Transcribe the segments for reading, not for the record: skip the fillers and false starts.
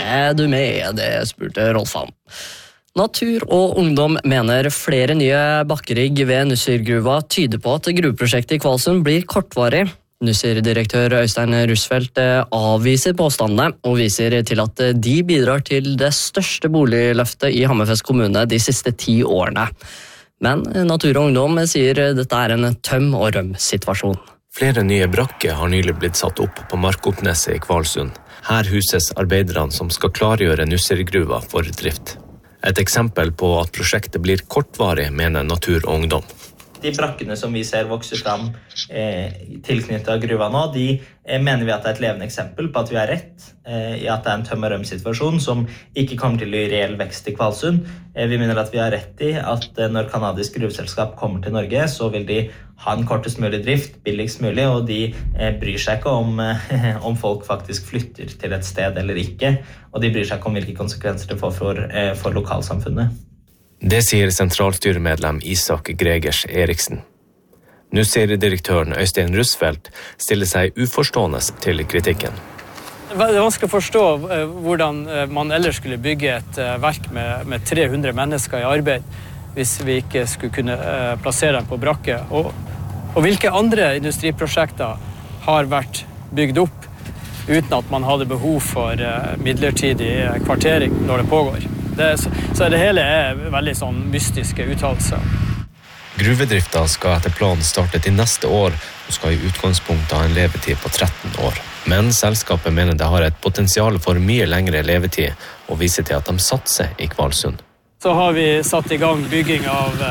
du med? Det spurte Rolfan. Natur og Ungdom mener flere nye bakkerigg ved Nussir-gruva tyder på at gruveprosjektet i Kvalsund blir kortvarig. Nussir-direktør Øystein Russfeldt avviser påstandene og viser til at de bidrar til det største boligløftet i Hammerfest kommune de siste 10 årene. Men Natur og Ungdom sier dette er en tøm- og røm-situasjon. Flere nye brakker har nylig blitt satt opp på Markoppneset i Kvalsund. Her huses arbeiderne som skal klargjøre Nussir-gruva for drift. Et eksempel på at prosjektet blir kortvarig, mener Natur og Ungdom. De brakkene som vi ser vokser fram tilknyttet av gruva nå, de mener vi at det er et levende eksempel på at vi har rett i at det er en tøm-og-røm-situasjon som ikke kommer til å gi reell vekst i Kvalsund. Vi mener at vi har rett i at når kanadisk gruveselskap kommer til Norge, så vil de ha en kortest mulig drift, billigst mulig, og de bryr seg ikke om folk faktisk flytter til et sted eller ikke, og de bryr seg ikke om hvilke konsekvenser det får for lokalsamfunnet. Det sier sentralstyremedlem Isak Gregers Eriksen. Nussir-direktøren Øystein Russfeldt stiller seg uforstående til kritikken. Det er vanskelig å forstå hvordan man ellers skulle bygge et verk med 300 mennesker i arbeid hvis vi ikke skulle kunne plassere dem på brakke. Og hvilke andre industriprosjekter har vært bygd opp uten at man hadde behov for midlertidig kvartering når det pågår. Så det hele er veldig sånn mystiske uttalelser. Gruvedrifta skal etter planen starte til neste år og skal i utgangspunktet ha en levetid på 13 år. Men selskapet mener det har et potensial for mye lengre levetid og viser til at de satser i Kvalsund. Så har vi satt i gang bygging av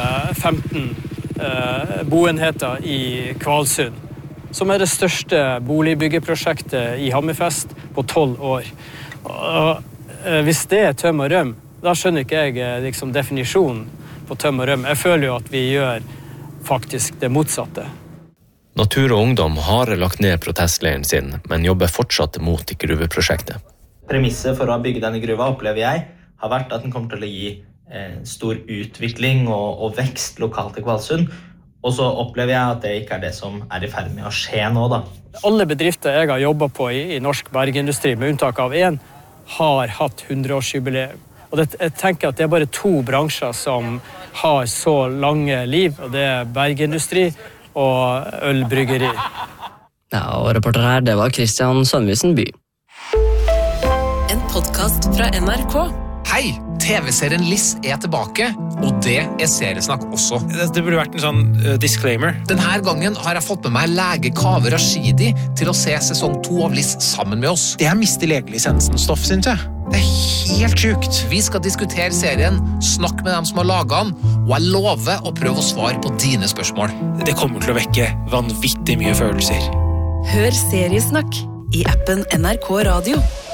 15 boenheter i Kvalsund, som er det største boligbyggeprosjektet i Hammerfest på 12 år. Og hvis det er tøm og røm, da skjønner ikke jeg definisjonen på tøm og røm. Jeg føler jo at vi gjør faktisk det motsatte. Natur og Ungdom har lagt ned protestleiren sin, men jobber fortsatt mot gruveprosjektet. Premisset for å bygge denne gruva, opplever jeg, har vært at den kommer til å gi stor utvikling og vekst lokalt i Kvalsund. Og så opplever jeg at det ikke er det som er i ferd med å skje nå, da. Alle bedrifter jeg har jobbet på i norsk bergindustri, med unntak av en, har hatt 100-årsjubileum. Og jeg tenker at det er bare 2 bransjer som har så lange liv, og det er bergindustri og ølbryggeri. Ja, og reporter her, det var Christian Sønvisen By. En podcast fra NRK. Hei, TV-serien Liss er tilbake, og det er seriesnakk også. Det burde vært en sånn disclaimer. Denne gangen har jeg fått med meg lege Kaveh Rashidi til å se sesong 2 av Liss sammen med oss. Det er mistet legelisensen-stoff, synes jeg. Det er helt sjukt. Vi skal diskutere serien, snakke med dem som har laget den, og jeg lover å prøve å svare på dine spørsmål. Det kommer til å vekke vanvittig mye følelser. Hør seriesnakk i appen NRK Radio.